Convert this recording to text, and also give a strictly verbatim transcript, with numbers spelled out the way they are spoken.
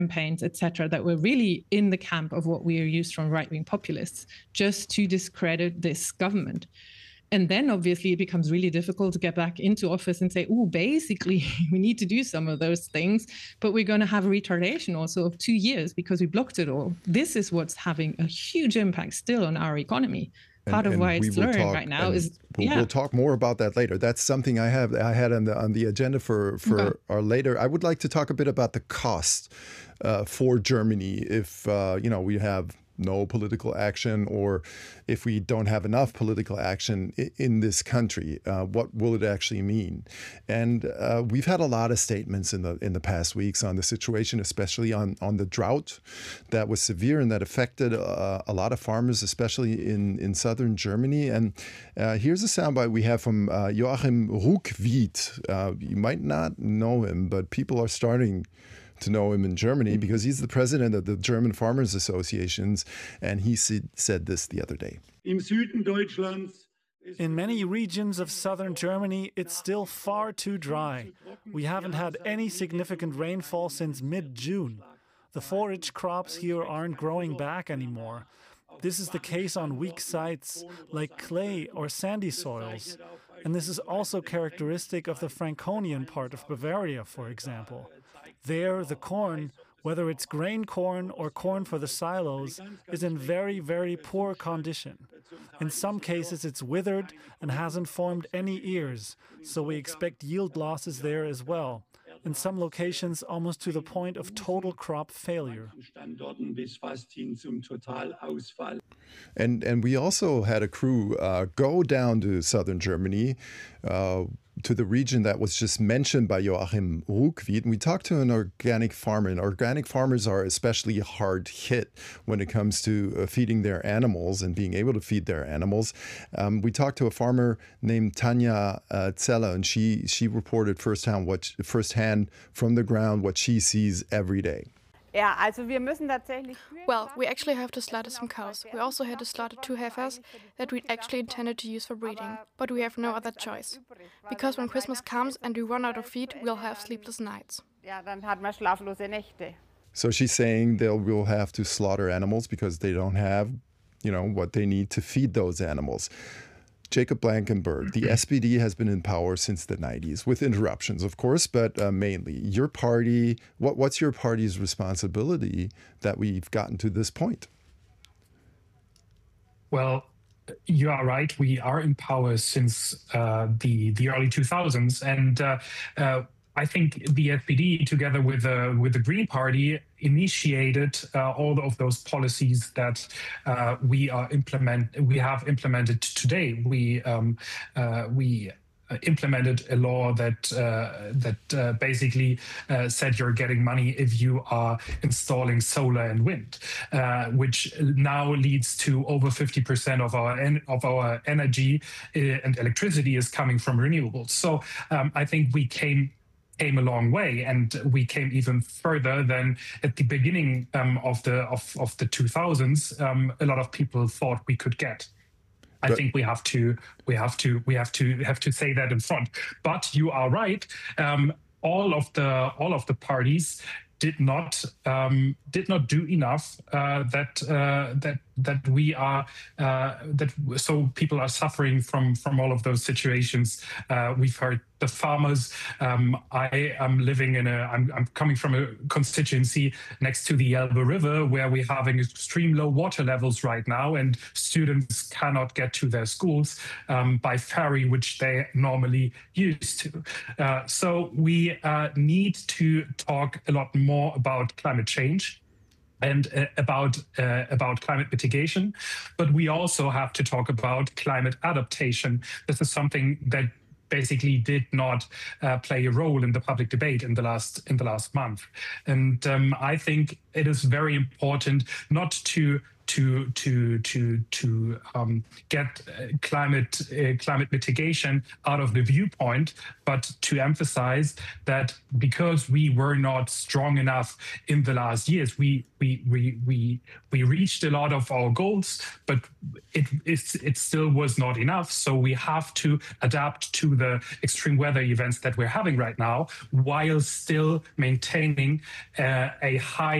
campaigns, et cetera, that were really in the camp of what we are used from right-wing populists, just to discredit this government. And then obviously it becomes really difficult to get back into office and say, oh, basically we need to do some of those things, but we're going to have a retardation also of two years because we blocked it all. This is what's having a huge impact still on our economy. Part and, of why it's slurring talk, right now is we'll, yeah. we'll talk more about that later. That's something I have I had on the on the agenda for for okay. our later. I would like to talk a bit about the cost uh, for Germany if uh, you know we have no political action, or if we don't have enough political action in this country, uh, what will it actually mean? And uh, we've had a lot of statements in the in the past weeks on the situation, especially on, on the drought that was severe and that affected uh, a lot of farmers, especially in, in southern Germany. And uh, here's a soundbite we have from uh, Joachim Ruckwied. Uh, you might not know him, but people are starting to know him in Germany because he's the president of the German Farmers Associations, and he said this the other day. In many regions of southern Germany, it's still far too dry. We haven't had any significant rainfall since mid-June. The forage crops here aren't growing back anymore. This is the case on weak sites like clay or sandy soils. And this is also characteristic of the Franconian part of Bavaria, for example. There, the corn, whether it's grain corn or corn for the silos, is in very, very poor condition. In some cases, it's withered and hasn't formed any ears, so we expect yield losses there as well. In some locations, almost to the point of total crop failure. And and we also had a crew uh, go down to southern Germany, uh, to the region that was just mentioned by Joachim Ruckwied. And we talked to an organic farmer, and organic farmers are especially hard hit when it comes to uh, feeding their animals and being able to feed their animals. Um, we talked to a farmer named Tanja uh, Zeller, and she she reported firsthand what firsthand from the ground what she sees every day. Well, we actually have to slaughter some cows. We also had to slaughter two heifers that we actually intended to use for breeding, but we have no other choice. Because when Christmas comes and we run out of feed, we'll have sleepless nights. So she's saying they will have to slaughter animals because they don't have, you know, what they need to feed those animals. Jacob Blankenberg, the S P D has been in power since the nineties, with interruptions, of course, but uh, mainly. Your party, what, what's your party's responsibility that we've gotten to this point? Well, you are right. We are in power since uh, the, the early two thousands. And uh, uh, I think the S P D, together with, uh, with the Green Party, initiated uh, all of those policies that uh, we are implement we have implemented today. We um, uh, we implemented a law that uh, that uh, basically uh, said you're getting money if you are installing solar and wind, uh, which now leads to over fifty percent of our en of our energy uh, and electricity is coming from renewables. So um, I think we came. came a long way, and we came even further than at the beginning um, of the of, of the two thousands. Um, a lot of people thought we could get. I but, think we have to we have to we have to have to say that in front. But you are right. Um, all of the all of the parties did not um, did not do enough. Uh, that uh, that that we are uh, that so people are suffering from from all of those situations. Uh, we've heard the farmers. Um, I am living in a. I'm, I'm coming from a constituency next to the Elbe River, where we're having extreme low water levels right now, and students cannot get to their schools um, by ferry, which they normally used to. Uh, so we uh, need to talk a lot more about climate change and uh, about uh, about climate mitigation, but we also have to talk about climate adaptation. This is something that basically did not uh, play a role in the public debate in the last in the last month, and um, I think it is very important not to to to to to um, get climate uh, climate mitigation out of the viewpoint, but to emphasize that because we were not strong enough in the last years, we we we we we reached a lot of our goals, but it it, it still was not enough. So we have to adapt to the extreme weather events that we're having right now, while still maintaining uh, a high